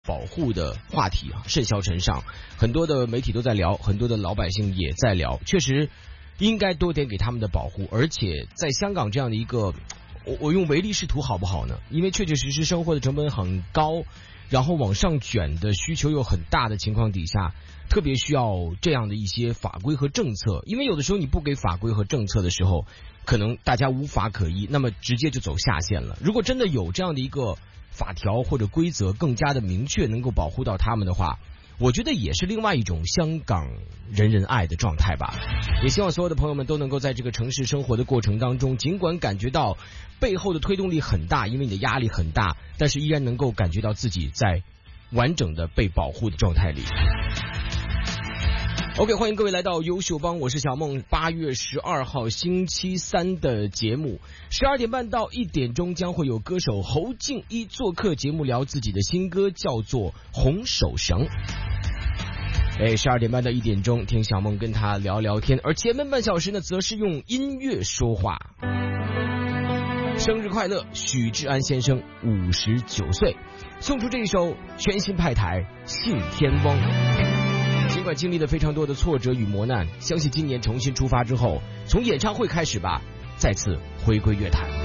保护的话题啊，甚嚣尘上，很多的媒体都在聊，很多的老百姓也在聊，确实应该多点给他们的保护。而且在香港这样的一个，我用唯利是图好不好呢？因为确确实实生活的成本很高，然后往上卷的需求又很大的情况底下，特别需要这样的一些法规和政策。因为有的时候你不给法规和政策的时候，可能大家无法可依，那么直接就走下线了。如果真的有这样的一个法条或者规则更加的明确，能够保护到他们的话，我觉得也是另外一种香港人人爱的状态吧。也希望所有的朋友们都能够在这个城市生活的过程当中，尽管感觉到背后的推动力很大，因为你的压力很大，但是依然能够感觉到自己在完整的被保护的状态里。OK， 欢迎各位来到优秀帮，我是小梦。8月12号星期三的节目，12点半到1点钟将会有歌手侯静一做客节目，聊自己的新歌，叫做《红手绳》。12点半到1点钟，听小梦跟他聊聊天，而前面半小时呢，则是用音乐说话。生日快乐，许志安先生59岁，送出这一首全新派台《信天翁》。尽管经历了非常多的挫折与磨难，相信今年重新出发之后，从演唱会开始吧，再次回归乐坛。